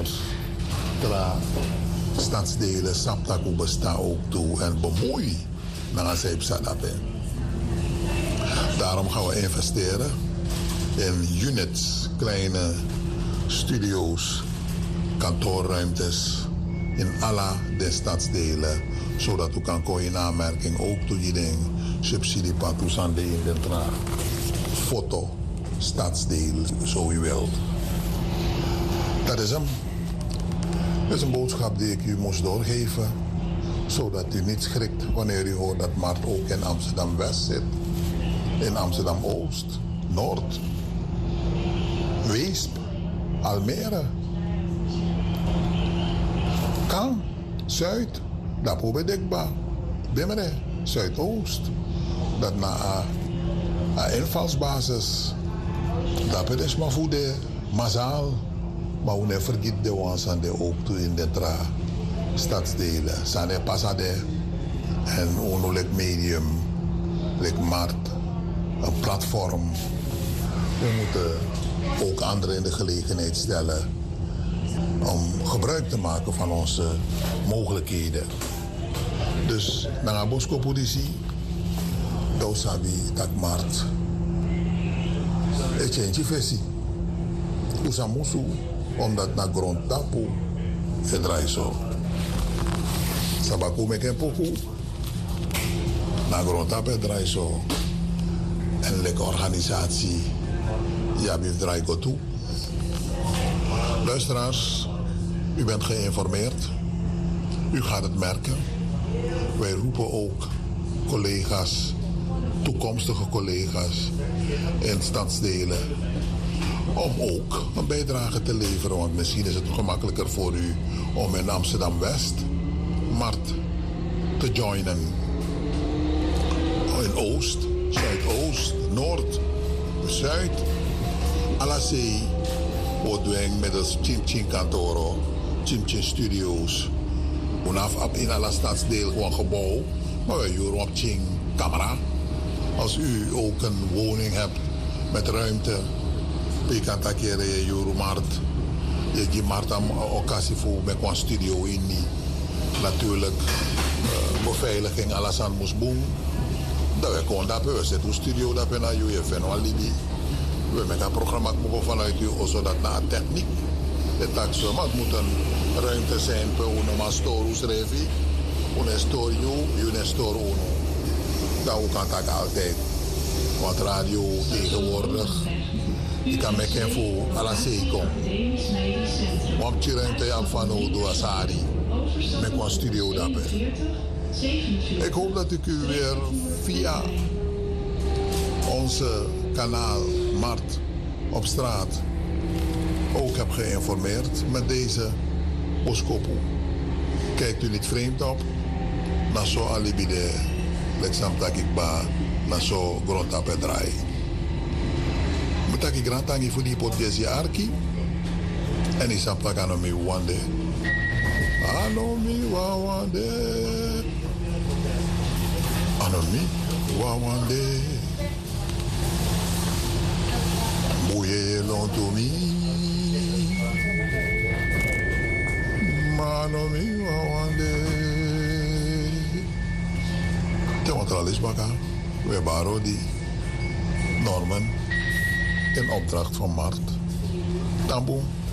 bewoners tra stadsdelen Saptaku bestaan ook toe en bemoei naar Zeepsadapen. Daarom gaan we investeren in units, kleine studio's, kantoorruimtes in alle de stadsdelen, zodat u kan komen in aanmerking ook toe die ding subsidiepatoes aan de in de foto stadsdeel, zo u wilt. Dat is hem. Dat is een boodschap die ik u moest doorgeven, zodat u niet schrikt wanneer u hoort dat Mart ook in Amsterdam-West zit, in Amsterdam-Oost, Noord, Weesp, Almere, Kan, Zuid, dat probeer ik bij, Bimmere, Zuidoost, dat na een invalsbasis, dat is maar voor de massaal. Maar we vergeet de ones aan de ook toe in de stadsdelen. Zijn er passade en onolek medium, like markt, een platform. We moeten ook anderen in de gelegenheid stellen om gebruik te maken van onze mogelijkheden. Dus naar Bosco Politie, dat sabi dat markt. Het is een versie. Usamusu. Omdat na grond tapu het draait zo. Sabaku meken poku. Na grond tapu het draait zo. En leke organisatie. Ja, wie draait go toe. Luisteraars, u bent geïnformeerd. U gaat het merken. Wij roepen ook collega's, toekomstige collega's in stadsdelen, om ook een bijdrage te leveren. Want misschien is het gemakkelijker voor u om in Amsterdam-West Mart te joinen. In Oost, Zuidoost, Noord, Zuid. Alasei, Odweng middels Chim Kantoro, Chim Studios. Vanaf in alle stadsdeel gewoon gebouw. Maar wij huren op Ching camera. Als u ook een woning hebt met ruimte, kan takere je Euromart. Je maakt een occasie voor met een studio in. Natuurlijk, beveiliging, alles aan moest doen. Dat we kon dat we zetten studio dat we naar UFN al Libi. We maken een programma vanuit u, zodat na techniek. De taxo, maar het moet een ruimte zijn per een storus revi. Een storio, een store uno. Dat kan dat altijd. Want radio tegenwoordig. Ik kan me geen voor alle zeker. Want je ruimte al van Odo Asari. Met een studio daarbij. Ik hoop dat ik u weer via onze kanaal Mart op straat ook heb geïnformeerd met deze Boskopu. Kijkt u niet vreemd op? Na zo alibide, leksam takikba, na zo grondtape draai. Mutaki grantangi voor die potgezi arki. En die saptak anomi wande. Anomi wawande. Anomi wawande. Boye lontomi. Manomi wawande. Tewatralis baka. We baro die Norman in opdracht van Mart. Tamboom.